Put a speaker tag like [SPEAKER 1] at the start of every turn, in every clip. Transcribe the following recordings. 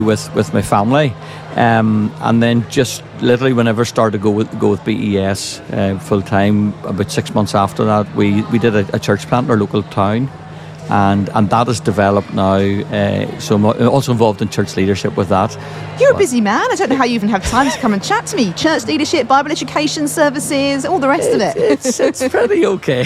[SPEAKER 1] with my family, and then just literally whenever I started to go with BES full time, about 6 months after that, we did a church plant in our local town, and that has developed now. So I'm also involved in church leadership with that.
[SPEAKER 2] You're a busy man. I don't know how you even have time to come and chat to me. Church leadership, Bible education services, all the rest of it.
[SPEAKER 1] It's pretty okay.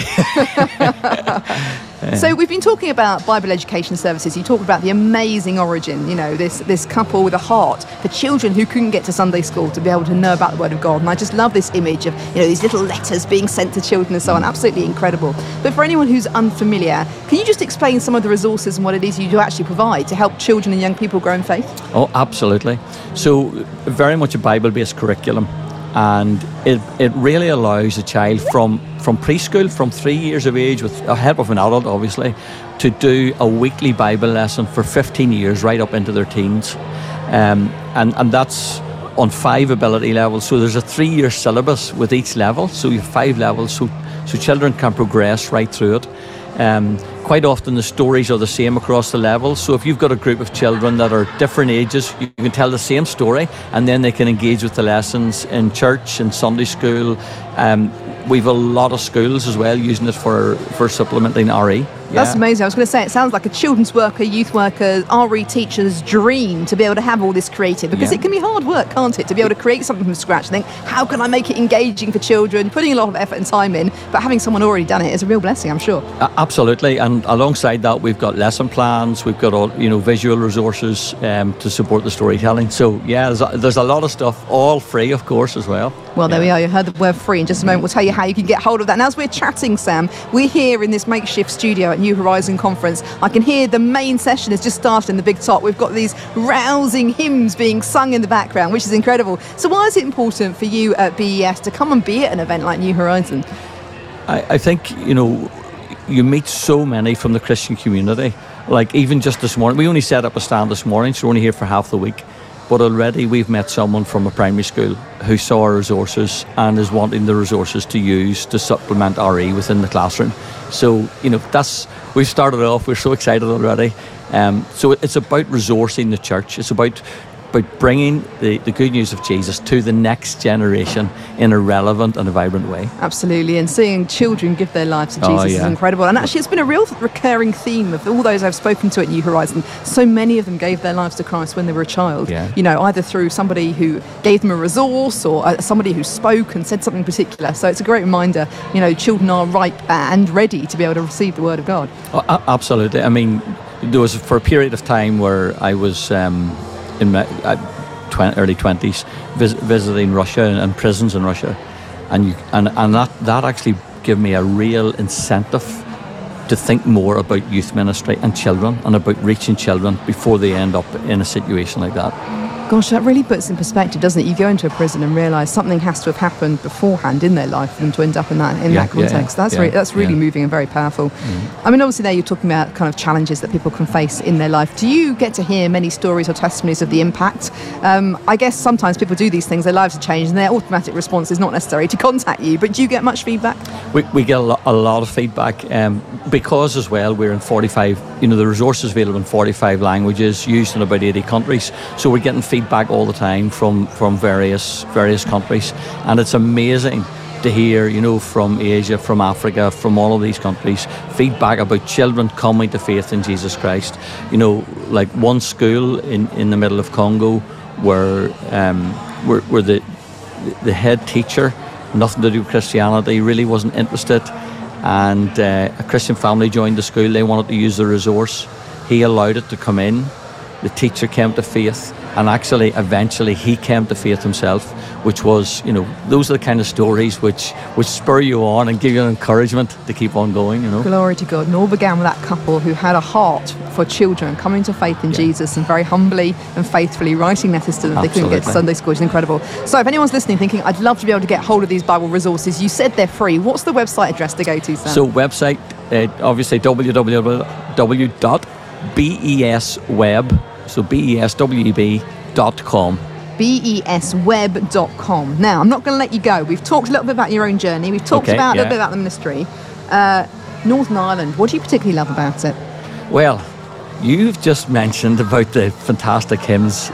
[SPEAKER 2] So we've been talking about Bible education services. You talk about the amazing origin, this couple with a heart for children who couldn't get to Sunday school to be able to know about the Word of God. And I just love this image of, these little letters being sent to children and so on. Absolutely incredible. But for anyone who's unfamiliar, can you just explain some of the resources and what it is you do actually provide to help children and young people grow in faith?
[SPEAKER 1] Oh, absolutely. So very much a Bible-based curriculum. And it really allows a child from preschool, from 3 years of age, with the help of an adult obviously, to do a weekly Bible lesson for 15 years right up into their teens. And that's on 5 ability levels. So there's a 3-year syllabus with each level. So you have 5 levels, so children can progress right through it. Quite often the stories are the same across the levels. So if you've got a group of children that are different ages, you can tell the same story, and then they can engage with the lessons in church and Sunday school. We've a lot of schools as well using it for supplementing RE. Yeah.
[SPEAKER 2] That's amazing. I was going to say, it sounds like a children's worker, youth worker, RE teacher's dream to be able to have all this creative, because it can be hard work, can't it, to be able to create something from scratch and think, how can I make it engaging for children, putting a lot of effort and time in, but having someone already done it is a real blessing, I'm sure.
[SPEAKER 1] Absolutely. And alongside that, we've got lesson plans, we've got all visual resources to support the storytelling. So yeah, there's a lot of stuff, all free of course as well.
[SPEAKER 2] Well, there we are. You heard the word free. In just a moment, we'll tell you how you can get hold of that. And as we're chatting, Sam, we're here in this makeshift studio at New Horizon Conference. I can hear the main session has just started in the big top. We've got these rousing hymns being sung in the background, which is incredible. So why is it important for you at BES to come and be at an event like New Horizon?
[SPEAKER 1] I think, you meet so many from the Christian community. Like even just this morning, we only set up a stand this morning, so we're only here for half the week. But already we've met someone from a primary school who saw our resources and is wanting the resources to use to supplement RE within the classroom. So, we've started off, we're so excited already. So it's about resourcing the church. It's about bringing the good news of Jesus to the next generation in a relevant and a vibrant way.
[SPEAKER 2] Absolutely, and seeing children give their lives to Jesus is incredible. And actually it's been a real recurring theme of all those I've spoken to at New Horizon. So many of them gave their lives to Christ when they were a child, either through somebody who gave them a resource or somebody who spoke and said something particular. So it's a great reminder, children are ripe and ready to be able to receive the Word of God.
[SPEAKER 1] Oh, absolutely. I mean, there was for a period of time where I was in my early 20s, visiting Russia and prisons in Russia, and that actually gave me a real incentive to think more about youth ministry and children, and about reaching children before they end up in a situation like that.
[SPEAKER 2] Gosh, that really puts in perspective, doesn't it? You go into a prison and realise something has to have happened beforehand in their life for them to end up in that context. That's really moving and very powerful. I mean, obviously there you're talking about kind of challenges that people can face in their life. Do you get to hear many stories or testimonies of the impact? I guess sometimes people do these things, their lives have changed, and their automatic response is not necessary to contact you, but do you get much feedback?
[SPEAKER 1] We get a lot of feedback, because as well we're in 45, the resources available in 45 languages, used in about 80 countries, so we're getting feedback all the time from various countries, and it's amazing to hear, from Asia, from Africa, from all of these countries, feedback about children coming to faith in Jesus Christ. Like one school in the middle of Congo where the head teacher, nothing to do with Christianity, really wasn't interested, and a Christian family joined the school. They wanted to use the resource. He allowed it to come in. The teacher came to faith, and actually eventually he came to faith himself, which was, those are the kind of stories which spur you on and give you encouragement to keep on going.
[SPEAKER 2] Glory to God. And all began with that couple who had a heart for children coming to faith in Jesus, and very humbly and faithfully writing letters to them. They couldn't get to Sunday school. It's incredible. So if anyone's listening thinking, I'd love to be able to get hold of these Bible resources, you said they're free. What's the website address to go to, Sam?
[SPEAKER 1] So website, obviously www.besweb, so besweb.com.
[SPEAKER 2] besweb.com. Now, I'm not going to let you go. We've talked a little bit about your own journey. We've talked a little bit about the ministry. Northern Ireland, what do you particularly love about it?
[SPEAKER 1] Well, you've just mentioned about the fantastic hymns